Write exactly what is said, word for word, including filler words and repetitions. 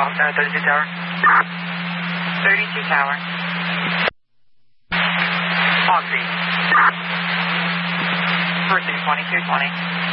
call, uh, thirty-two Tower. thirty-two Tower. On scene. Pursuit twenty-two twenty.